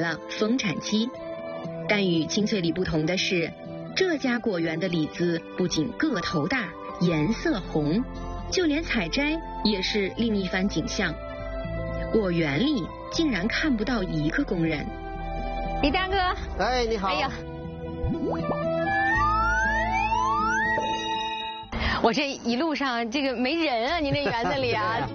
了丰产期。但与青翠李不同的是，这家果园的李子不仅个头大、颜色红，就连采摘也是另一番景象。果园里竟然看不到一个工人。 李大哥， 哎，你好。 哎呀，我这一路上这个没人啊，您那园子里啊。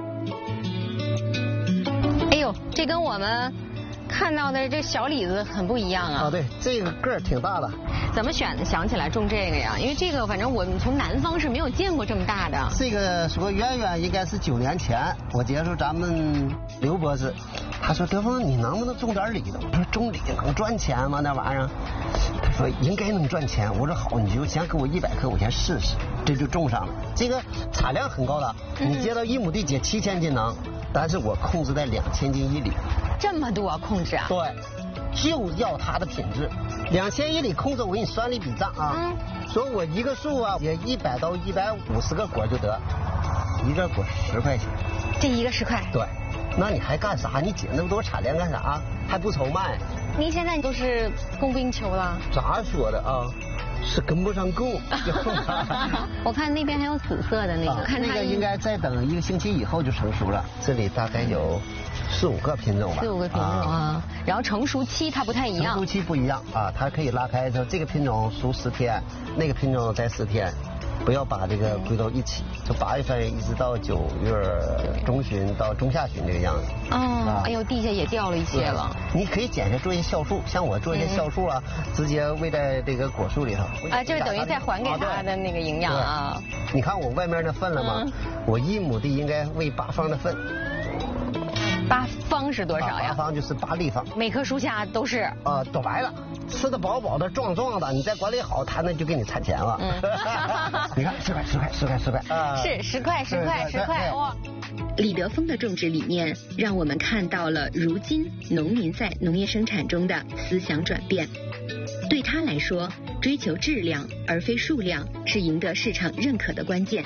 哎呦，这跟我们看到的这小李子很不一样啊。 对，这个个儿挺大的。 怎么想起来种这个呀？因为这个反正我们从南方是没有见过这么大的。 这个说远远应该是9年前，我接触咱们刘博士，他说德峰你能不能种点李子？我说种李能赚钱吗？那玩意儿？他说应该能赚钱。我说好，你就先给我100克，我先试试。这就种上了。这个产量很高的，你接到1亩地结7000斤能，但是我控制在2000斤1里。 这么多控制啊？ 对。就要它的品质，2000一里控制，我给你算了一笔账啊。说我一个树啊，也100到150个果就得，一个果10块钱。 这一个10块？ 对。那你还干啥？你解那么多产量干啥？还不愁卖？ 您现在都是供不应求了。 咋说的啊？是跟不上供。 我看那边还有紫色的那个，看那个应该再等1个星期以后就成熟了。这里大概有4、5个品种吧。4、 5个品种啊。然后成熟期它不太一样。 成熟期不一样啊，它可以拉开，这个品种熟10天，那个品种再10天，不要把这个归到一起。从8月份一直到9月中旬到中下旬这个样子。 哦，哎呦，地下也掉了一些了。 你可以捡下做一些酵素，像我做一些酵素啊，直接喂在这个果树里头。 啊，就是等于再还给它的那个营养啊。 你看我外面那粪了吗？我1亩地应该喂8方的粪。 8方是多少呀 ？8方就是8立方。 每棵树下都是。 都白了，吃得饱饱的、壮壮的，你再管理好，它那就给你产钱了。你看10块，10块，10块，10块。 是10块，10块，10块，哇！ 李德丰的种植理念让我们看到了如今农民在农业生产中的思想转变。对他来说，追求质量而非数量是赢得市场认可的关键。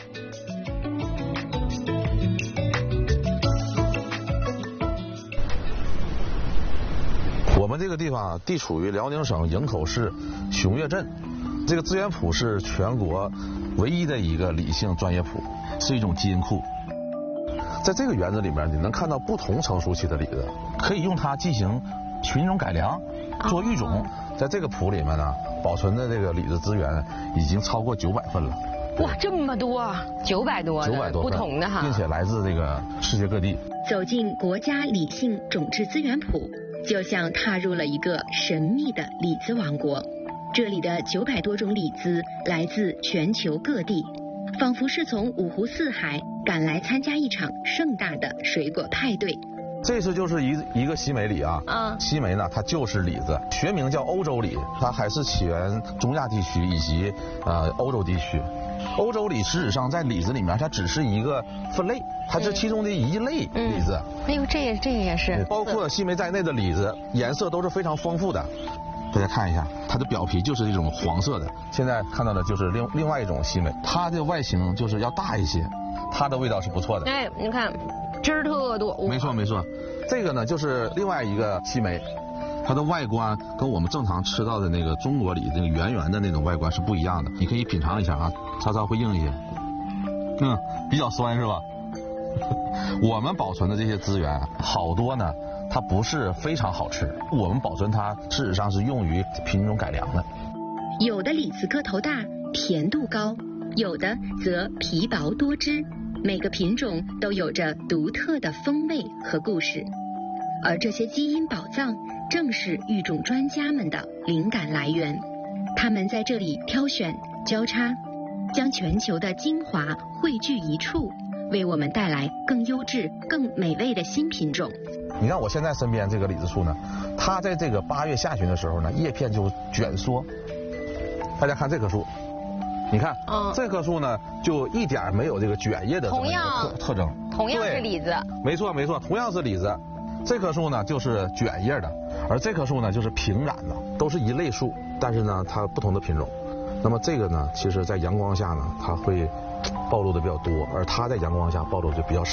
我们这个地方地处于辽宁省营口市熊岳镇，这个资源圃是全国唯一的一个理性专业圃，是一种基因库。在这个园子里面，你能看到不同成熟期的李子，可以用它进行品种改良，做育种。在这个圃里面呢，保存的这个李子资源已经超过900份了。 哇，这么多，900多不同的哈， 并且来自这个世界各地。 走进国家理性种质资源圃，就像踏入了一个神秘的李子王国。这里的900多种李子来自全球各地，仿佛是从5湖4海赶来参加一场盛大的水果派对。 这次就是一个西梅李啊，西梅呢它就是李子，学名叫欧洲李，它还是起源中亚地区以及欧洲地区。欧洲李事实上在李子里面它只是一个分类，它是其中的一类李子。 哎呦，这个也是， 包括西梅在内的李子颜色都是非常丰富的。大家看一下，它的表皮就是一种黄色的。现在看到的就是另外一种西梅，它的外形就是要大一些，它的味道是不错的。 哎，你看汁儿特多。 没错没错，这个呢就是另外一个西梅，它的外观跟我们正常吃到的那个中国李那个圆圆的那种外观是不一样的。你可以品尝一下啊，稍稍会硬一些，比较酸是吧？我们保存的这些资源好多呢，它不是非常好吃，我们保存它事实上是用于品种改良的。 有的李子个头大，甜度高，有的则皮薄多汁，每个品种都有着独特的风味和故事。而这些基因宝藏正是育种专家们的灵感来源，他们在这里挑选、交叉，将全球的精华汇聚一处，为我们带来更优质、更美味的新品种。 你看我现在身边这个李子树呢，它在这个8月下旬的时候呢，叶片就卷缩。大家看这棵树，你看，这棵树呢就一点没有这个卷叶的这么一个特征。 同样是李子。 没错没错，同样是李子。这棵树呢就是卷叶的，而这棵树呢就是平染的，都是一类树，但是呢它不同的品种。那么这个呢，其实在阳光下呢，它会暴露的比较多，而它在阳光下暴露就比较少。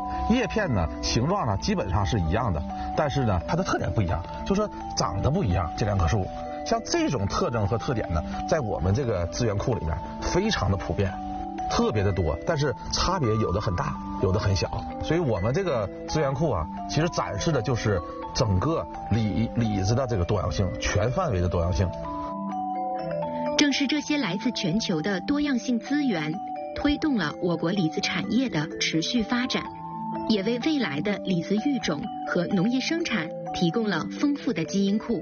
叶片呢形状呢基本上是一样的，但是呢它的特点不一样，就是说长得不一样。这两棵树像这种特征和特点呢，在我们这个资源库里面非常的普遍，特别的多，但是差别有的很大，有的很小。所以我们这个资源库啊，其实展示的就是整个李子的这个多样性，全范围的多样性。 正是这些来自全球的多样性资源，推动了我国李子产业的持续发展，也为未来的李子育种和农业生产提供了丰富的基因库。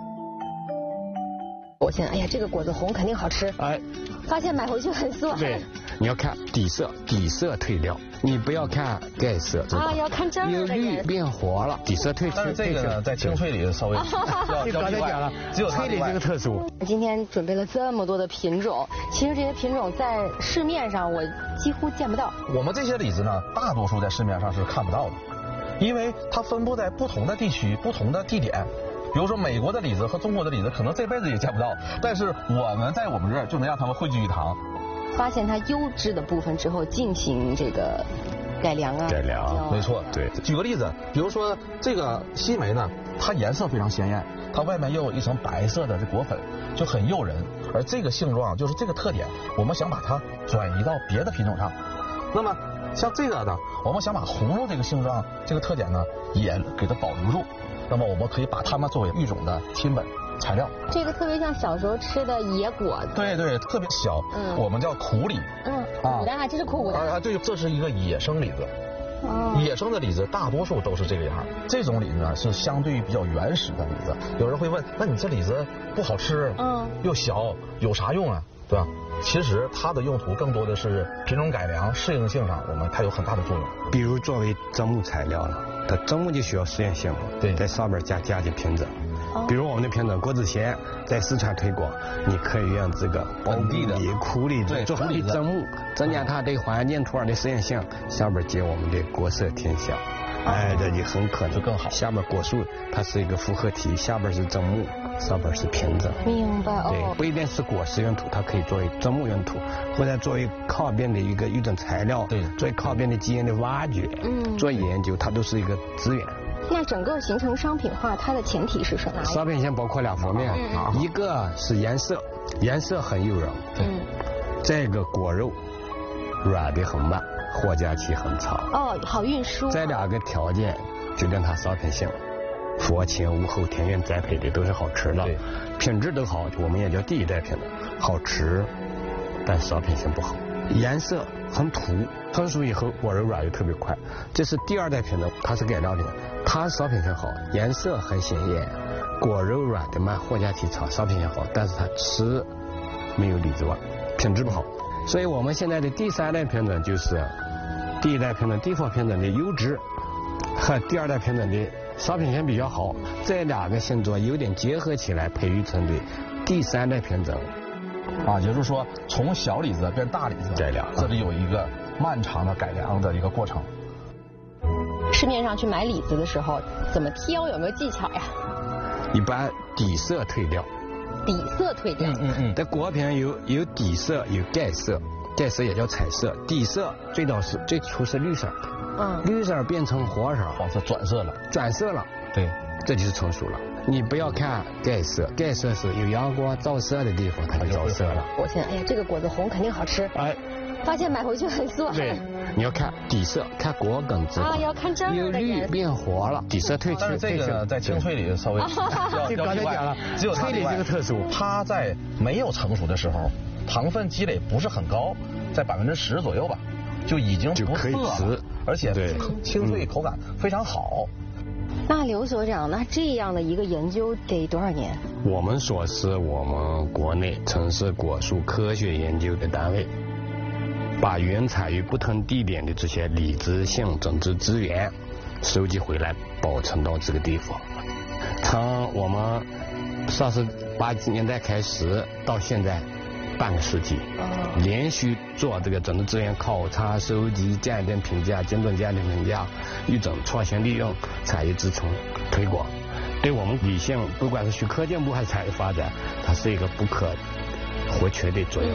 我现在，哎呀，这个果子红肯定好吃。 哎， 发现买回去很酸。 对，你要看底色，底色褪掉，你不要看盖色。 啊，要看这儿有绿变活了，底色褪去。 但是这个呢，在青翠里稍微就刚才讲了， 只有翠里这个特殊。 今天准备了这么多的品种，其实这些品种在市面上我几乎见不到。 我们这些李子呢，大多数在市面上是看不到的，因为它分布在不同的地区、不同的地点。比如说美国的李子和中国的李子可能这辈子也见不到，但是我们在我们这儿就能让它们汇聚一堂。 发现它优质的部分之后进行这个改良啊。 改良， 没错。 对， 举个例子，比如说这个西梅呢，它颜色非常鲜艳，它外面又有一层白色的这果粉，就很诱人。而这个性状就是这个特点，我们想把它转移到别的品种上。那么像这个呢，我们想把葫芦这个性状、这个特点呢，也给它保留住。那么我们可以把它们作为育种的亲本材料。 这个特别像小时候吃的野果子。 对对，特别小，我们叫苦李。 苦的啊，这是苦的。 啊，对，这是一个野生李子。野生的李子大多数都是这个样。这种李子呢是相对于比较原始的李子。有人会问，那你这李子不好吃，又小，有啥用啊？对吧？其实它的用途更多的是品种改良、适应性上，它有很大的作用。 比如作为砧木材料了，它砧木就需要实验性， 对， 在上面加些品种。比如我们的品种果子咸，在四川推广，你可以用这个本地的苦李子作为砧木，增加它对环境土壤的适应性，上面接我们的国色天香。哎，这就很可能就更好。 下面果树它是一个复合体，下边是砧木，上边是品种。 明白哦。 对，不一定是果实用途，它可以作为砧木用途，或者作为靠边的一个育种材料， 对， 作为靠边的基因的挖掘，做研究，它都是一个资源。 那整个形成商品化，它的前提是什么？ 商品线包括两方面，一个是颜色，颜色很诱人，这个果肉软的很慢，货架期很长， 好运输。 这两个条件决定它商品性。佛前无后田园栽培的都是好吃的，品质都好，我们也叫第一代品种，好吃，但商品性不好。颜色很土，成熟以后果肉软又特别快。这是第二代品种，它是改良品，它商品性好，颜色很鲜艳，果肉软的慢，货架期长，商品性好，但是它吃没有李子味，品质不好。所以我们现在的第三代品种就是第一代品种地方品种的优质和第二代品种的商品性比较好，这两个性状有点结合起来培育成的第三代品种。 也就是说从小李子变大李子改良，这里有一个漫长的改良的一个过程。 市面上去买李子的时候，怎么挑有没有技巧呀？ 一般底色褪掉。 底色褪掉。 在果品有底色，有盖色，盖色也叫彩色。底色最初是绿色的，绿色变成黄色， 黄色转色了， 对，这就是成熟了。你不要看盖色，盖色是有阳光照射的地方它就着色了。 我现在，哎呀，这个果子红肯定好吃。 哎， 发现买回去很酸。 对，你要看底色，看果梗质要看这儿有绿变活了，底色褪去。 但是这个在青翠里稍微就刚才讲了， 只有翠里这个特殊， 它在没有成熟的时候，糖分积累不是很高，在10%左右吧，就已经不涩了，而且清脆口感非常好。 那刘所长，那这样的一个研究得多少年？ 我们所是我们国内城市果树科学研究的单位，把原产于不同地点的这些李子性种子资源收集回来，保存到这个地方。从我们上世80年代开始到现在半个世纪，连续做这个种子资源考察、收集、鉴定、评价、精准鉴定评价、育种创新利用、产业支撑、推广，对我们理性，不管是学科进步还是产业发展，它是一个不可或缺的作用。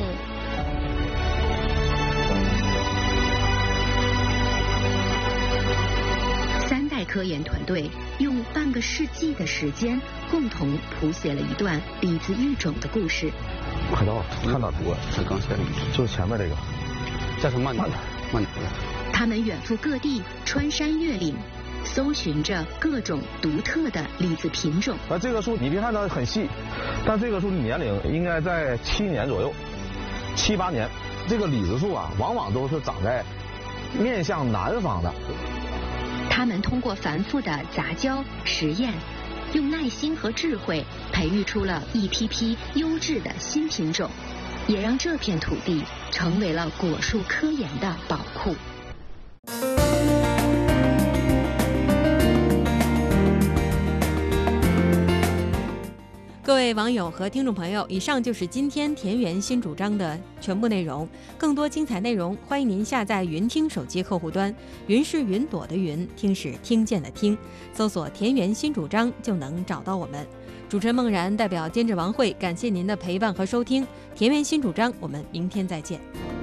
科研团队用半个世纪的时间，共同谱写了一段李子育种的故事。 快到了，看到图， 这刚才就是前面这个。 再说慢点，慢点。 他们远赴各地，穿山越岭，搜寻着各种独特的李子品种。 这个树你别看它很细，但这个树的年龄应该在7年左右，7、8年。这个李子树啊，往往都是长在面向南方的。 他们通过繁复的杂交实验，用耐心和智慧培育出了一批批优质的新品种，也让这片土地成为了果树科研的宝库。 各位网友和听众朋友，以上就是今天田园新主张的全部内容。更多精彩内容，欢迎您下载云听手机客户端。云是云朵的云，听是听见的听，搜索田园新主张就能找到我们。主持人孟然代表监制王慧，感谢您的陪伴和收听。田园新主张，我们明天再见。